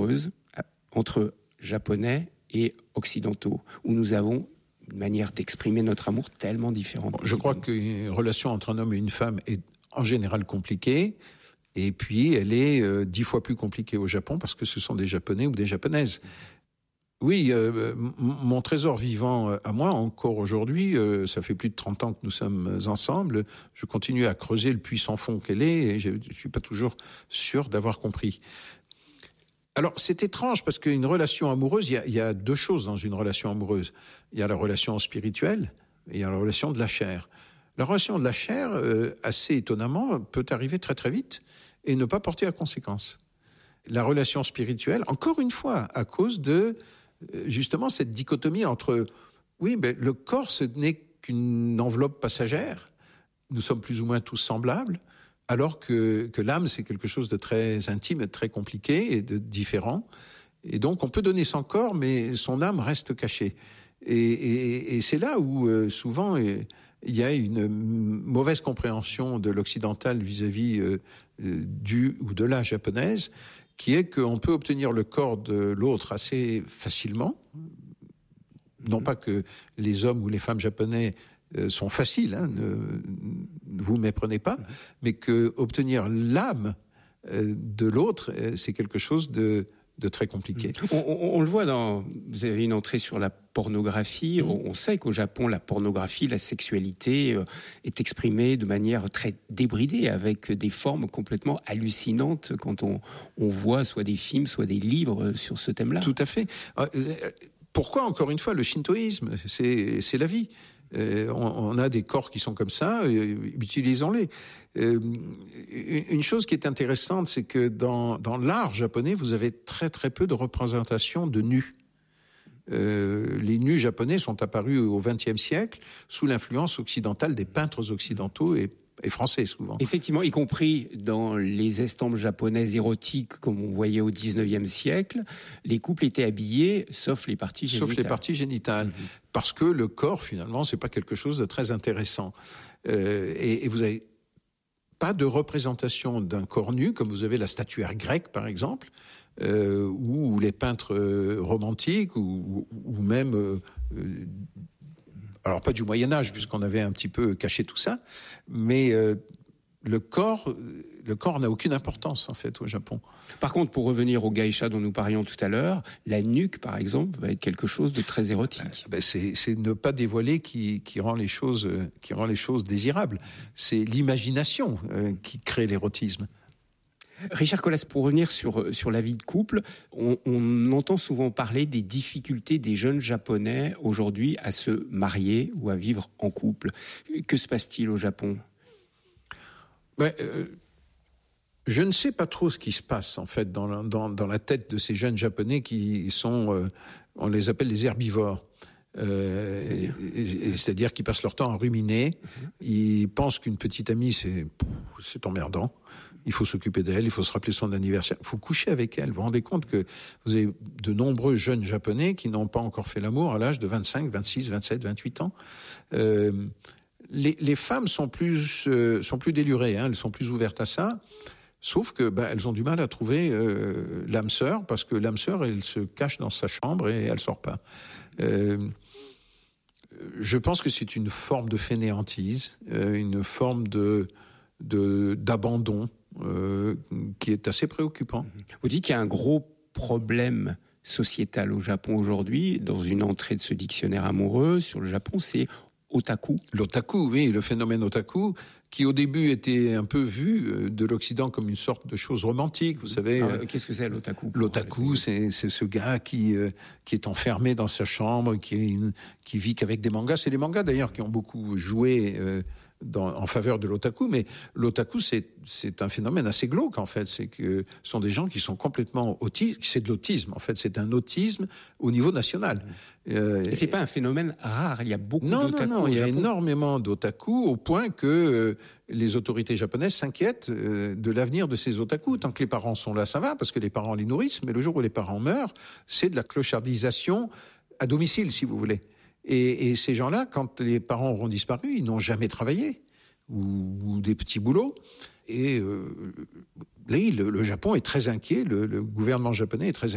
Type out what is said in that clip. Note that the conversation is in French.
amoureuse entre Japonais et Occidentaux, où nous avons une manière d'exprimer notre amour tellement différente. Je crois qu'une relation entre un homme et une femme est en général compliquée, et puis elle est 10 fois plus compliquée au Japon parce que ce sont des Japonais ou des Japonaises. Oui, mon trésor vivant à moi, encore aujourd'hui, ça fait plus de 30 ans que nous sommes ensemble, je continue à creuser le puits sans fond qu'elle est, et je suis pas toujours sûr d'avoir compris. Alors, c'est étrange parce qu'une relation amoureuse, il y a deux choses dans une relation amoureuse. Il y a la relation spirituelle et il y a la relation de la chair. La relation de la chair, assez étonnamment, peut arriver très très vite et ne pas porter à conséquence. La relation spirituelle, encore une fois, à cause de justement cette dichotomie entre, oui, mais le corps, ce n'est qu'une enveloppe passagère. Nous sommes plus ou moins tous semblables. Alors que l'âme, c'est quelque chose de très intime et de très compliqué et de différent. Et donc, on peut donner son corps, mais son âme reste cachée. Et c'est là où, souvent, il y a une mauvaise compréhension de l'occidental vis-à-vis du ou de la japonaise, qui est qu'on peut obtenir le corps de l'autre assez facilement. Non pas que les hommes ou les femmes japonais sont faciles, hein, ne vous méprenez pas, mais que obtenir l'âme de l'autre, c'est quelque chose de très compliqué. On le voit vous avez une entrée sur la pornographie. On sait qu'au Japon, la pornographie, la sexualité est exprimée de manière très débridée, avec des formes complètement hallucinantes quand on voit soit des films, soit des livres sur ce thème-là. Tout à fait. Pourquoi, encore une fois, le shintoïsme, c'est la vie. On a des corps qui sont comme ça, utilisons-les. Une chose qui est intéressante, c'est que dans l'art japonais, vous avez très très peu de représentations de nus. Les nus japonais sont apparus au XXe siècle sous l'influence occidentale des peintres occidentaux et français souvent. Effectivement, y compris dans les estampes japonaises érotiques comme on voyait au XIXe siècle, les couples étaient habillés sauf les parties génitales. Sauf les parties génitales, parce que le corps finalement c'est pas quelque chose de très intéressant. Et vous avez pas de représentation d'un corps nu comme vous avez la statuaire grecque par exemple, ou les peintres romantiques ou même alors pas du Moyen-Âge, puisqu'on avait un petit peu caché tout ça, mais le corps n'a aucune importance, en fait, au Japon. Par contre, pour revenir au geisha dont nous parlions tout à l'heure, la nuque, par exemple, va être quelque chose de très érotique. C'est ne pas dévoiler qui rend les choses désirables. C'est l'imagination qui crée l'érotisme. Richard Colas, pour revenir sur la vie de couple, on entend souvent parler des difficultés des jeunes Japonais aujourd'hui à se marier ou à vivre en couple. Que se passe-t-il au Japon ? Je ne sais pas trop ce qui se passe en fait dans la tête de ces jeunes Japonais qui sont, on les appelle les herbivores. C'est-à-dire qu'ils passent leur temps à ruminer. Ils pensent qu'une petite amie c'est emmerdant. Il faut s'occuper d'elle, il faut se rappeler son anniversaire, il faut coucher avec elle. Vous vous rendez compte que vous avez de nombreux jeunes Japonais qui n'ont pas encore fait l'amour à l'âge de 25, 26, 27, 28 ans. Les femmes sont plus délurées, hein, elles sont plus ouvertes à ça. Sauf que elles ont du mal à trouver l'âme sœur, parce que l'âme sœur, elle se cache dans sa chambre et elle sort pas. Je pense que c'est une forme de fainéantise, une forme d'abandon qui est assez préoccupant. Vous dites qu'il y a un gros problème sociétal au Japon aujourd'hui. Dans une entrée de ce dictionnaire amoureux sur le Japon, c'est otaku. L'otaku, oui, le phénomène otaku, qui au début était un peu vu de l'Occident comme une sorte de chose romantique, vous savez. Qu'est-ce que c'est l'otaku ? L'otaku, c'est ce gars qui est enfermé dans sa chambre, qui vit qu'avec des mangas. C'est les mangas d'ailleurs qui ont beaucoup joué en faveur de l'otaku, mais l'otaku c'est un phénomène assez glauque en fait. C'est que ce sont des gens qui sont complètement autistes. C'est de l'autisme en fait. C'est un autisme au niveau national. Et c'est pas un phénomène rare. Il y a beaucoup d'otaku. Non. Il y a énormément d'otaku au point que les autorités japonaises s'inquiètent de l'avenir de ces otaku. Tant que les parents sont là, ça va parce que les parents les nourrissent. Mais le jour où les parents meurent, c'est de la clochardisation à domicile, si vous voulez. Et ces gens-là, quand les parents auront disparu, ils n'ont jamais travaillé ou des petits boulots. Et là, le Japon est très inquiet, le gouvernement japonais est très